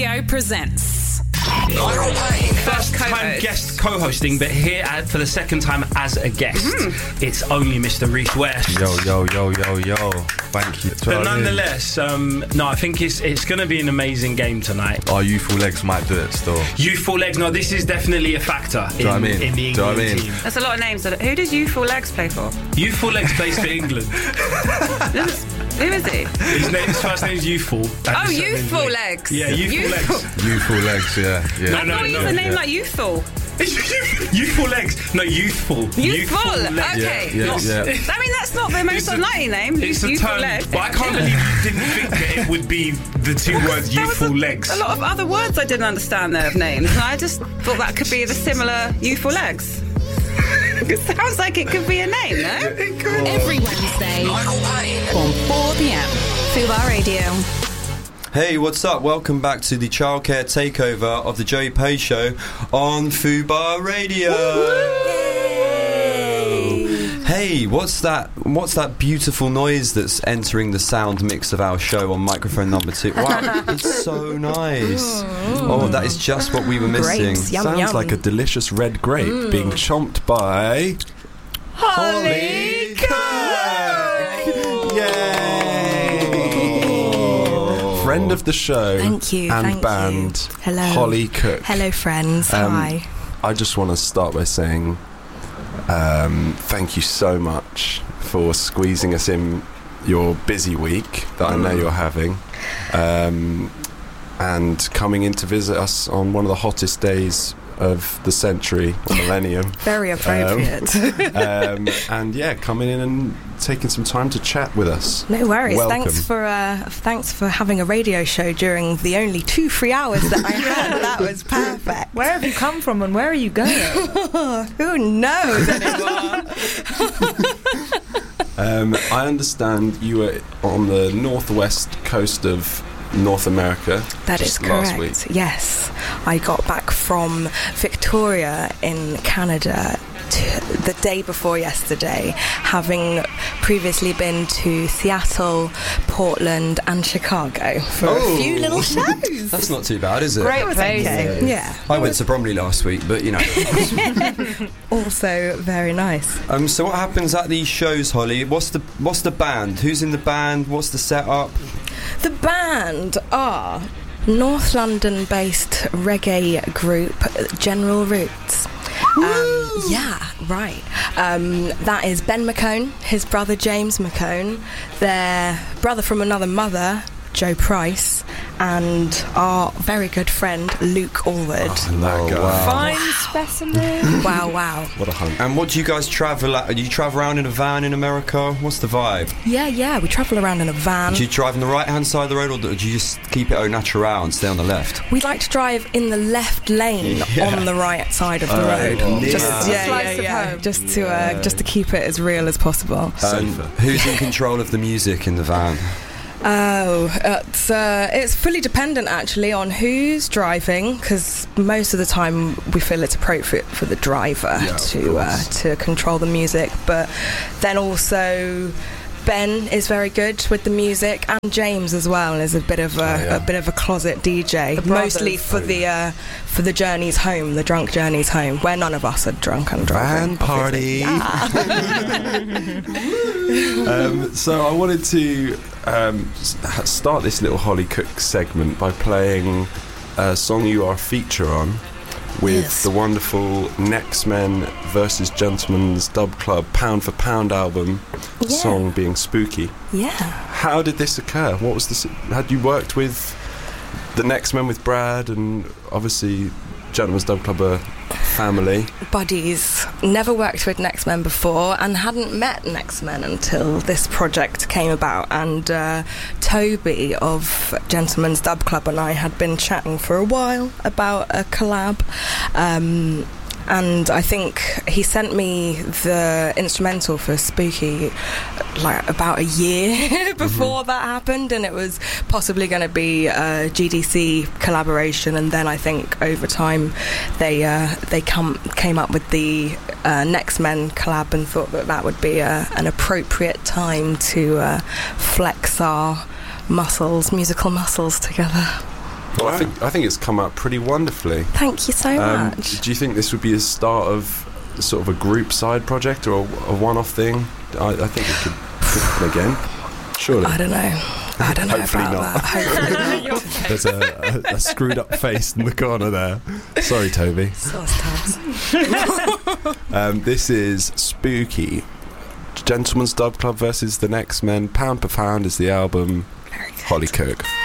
Radio presents Michael Payne. First time guest co-hosting, but here for the second time as a guest. It's only Mr. Reese West. Yo. Thank you. But nonetheless, I think it's going to be an amazing game tonight. Our youthful legs might do it still. Youthful legs, no, this is definitely a factor in the England team. That's a lot of names. Who does Youthful Legs play for? Youthful legs plays for England. Who is he? His first name's Youthful. Oh, Youthful Legs. Yeah, Youthful Legs. Youthful legs, yeah. I thought he was a name like Youthful. Youthful legs. No, Youthful. Youthful. Legs. Okay. Yeah. I mean, that's not the most unlikely name. It's a Youthful term, Legs. but I can't believe you didn't think that it would be the two words Youthful Legs. A lot of other words I didn't understand there of names. And I just thought that could be the similar Youthful Legs. It sounds like it could be a name, no? every Wednesday Michael Payne. from 4 p.m. Fubar Radio. Hey, what's up? Welcome back to the childcare takeover of the Joey Pay Show on Fubar Radio. Hey, what's that beautiful noise that's entering the sound mix of our show on microphone number 2? Wow, it's so nice. Oh, that is just what we were missing. Grapes, Sounds like a delicious red grape being chomped by Holly friend of the show. Thank you. And thank band. You. Hello. Holly Cook. Hello, friends. Hi. I just want to start by saying thank you so much for squeezing us in your busy week that I know you're having, and coming in to visit us on one of the hottest days of the century or millennium. Very appropriate. And yeah, coming in and taking some time to chat with us. No worries. Welcome. Thanks for having a radio show during the only 2 free hours that I had. That was perfect. Where have you come from and where are you going? Who knows anymore? I understand you were on the northwest coast of North America. That is last correct. Week. Yes, I got back from Victoria in Canada the day before yesterday, having previously been to Seattle, Portland and Chicago for a few little shows. That's not too bad, is it? Great place. Okay. Yeah. I went to Bromley last week, but you know. Also very nice. So what happens at these shows, Holly? What's the band? Who's in the band? What's the setup? The band are North London-based reggae group General Roots. Yeah, right. That is Ben McCone, his brother James McCone, their brother from another mother, Joe Price, and our very good friend Luke Allwood. That guy. Wow. Fine specimen. Wow. What a hunk. And what do you guys travel at? Do you travel around in a van in America? What's the vibe? Yeah, we travel around in a van. Do you drive on the right-hand side of the road, or do you just keep it au naturel and stay on the left? We like to drive in the left lane on the right side of the road. Slice of home. Just to keep it as real as possible. Safer. Who's in control of the music in the van? It's fully dependent actually on who's driving, because most of the time we feel it's appropriate for the driver to control the music, but then also Ben is very good with the music, and James as well is a bit of a closet DJ, mostly for the journeys home, the drunk journeys home, where none of us are drunk and driving. Van party. So I wanted to start this little Holly Cook segment by playing a song you are a feature on with the wonderful Next Men versus Gentlemen's Dub Club Pound for Pound album, song being Spooky. Yeah. How did this occur? What was this? Had you worked with the Next Men with Brad, and obviously Gentlemen's Dub Club are family? Buddies. Never worked with Next Men before and hadn't met Next Men until this project came about, and Toby of Gentlemen's Dub Club and I had been chatting for a while about a collab, and I think he sent me the instrumental for Spooky like about a year before that happened, and it was possibly going to be a GDC collaboration, and then I think over time they came up with the Next Men collab and thought that would be an appropriate time to flex our musical muscles together. Well, I think it's come out pretty wonderfully. Thank you so much. Do you think this would be a start of sort of a group side project or a one-off thing? I think it could happen again. Surely. I don't know. I don't know Hopefully about not. that. Hopefully not. There's a screwed up face in the corner there. Sorry, Toby. Sauce tabs. This is Spooky. Gentleman's Dub Club versus the Next Men. Pound per Pound is the album. Holly Cook.